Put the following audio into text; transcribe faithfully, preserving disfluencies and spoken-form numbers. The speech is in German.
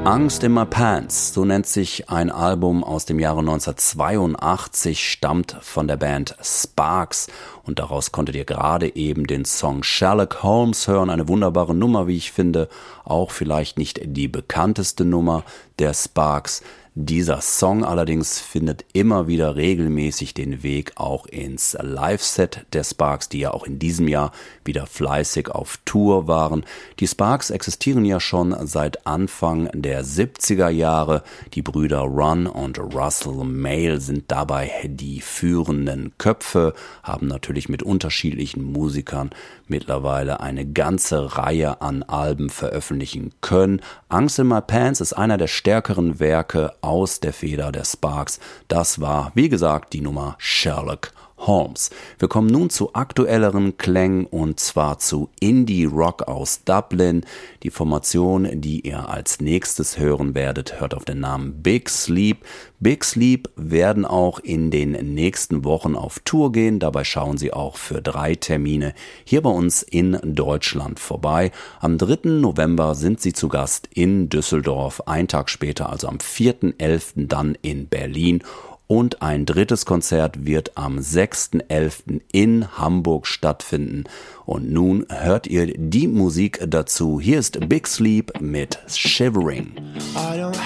Angst in My Pants, so nennt sich ein Album aus dem Jahre neunzehnhundertzweiundachtzig, stammt von der Band Sparks und daraus konntet ihr gerade eben den Song Sherlock Holmes hören, eine wunderbare Nummer, wie ich finde, auch vielleicht nicht die bekannteste Nummer der Sparks. Dieser Song allerdings findet immer wieder regelmäßig den Weg auch ins Live-Set der Sparks, die ja auch in diesem Jahr wieder fleißig auf Tour waren. Die Sparks existieren ja schon seit Anfang der siebziger Jahre. Die Brüder Ron und Russell Mael sind dabei die führenden Köpfe, haben natürlich mit unterschiedlichen Musikern mittlerweile eine ganze Reihe an Alben veröffentlichen können. Angst in My Pants ist einer der stärkeren Werke aus der Feder der Sparks. Das war, wie gesagt, die Nummer Sherlock Holmes. Wir kommen nun zu aktuelleren Klängen und zwar zu Indie Rock aus Dublin. Die Formation, die ihr als nächstes hören werdet, hört auf den Namen Big Sleep. Big Sleep werden auch in den nächsten Wochen auf Tour gehen. Dabei schauen sie auch für drei Termine hier bei uns in Deutschland vorbei. Am dritten November sind sie zu Gast in Düsseldorf. Ein Tag später, also am vierten elften dann in Berlin. Und ein drittes Konzert wird am sechsten elften in Hamburg stattfinden. Und nun hört ihr die Musik dazu. Hier ist Big Sleep mit Shivering. I don't